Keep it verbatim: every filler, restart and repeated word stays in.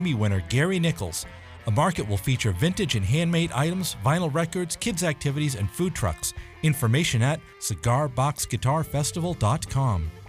Emmy winner Gary Nichols. A market will feature vintage and handmade items, vinyl records, kids' activities, and food trucks. Information at cigar box guitar festival dot com.